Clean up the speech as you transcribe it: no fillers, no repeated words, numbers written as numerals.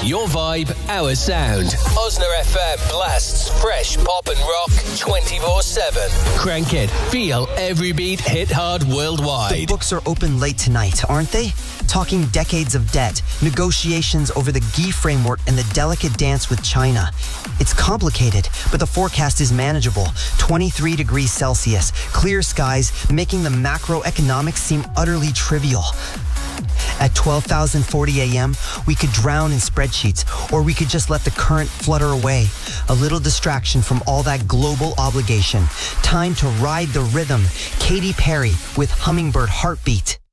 Your vibe, our sound. Osner FM blasts fresh pop and rock 24/7. Crank it. Feel every beat hit hard worldwide. The books are open late tonight, aren't they? Talking decades of debt, negotiations over the GI framework, and the delicate dance with China. It's complicated, but the forecast is manageable. 23 degrees Celsius, clear skies, making the macroeconomics seem utterly trivial. At 12,040 a.m., we could drown in spreadsheets, or we could just let the current flutter away. A little distraction from all that global obligation. Time to ride the rhythm. Katy Perry with Hummingbird Heartbeat.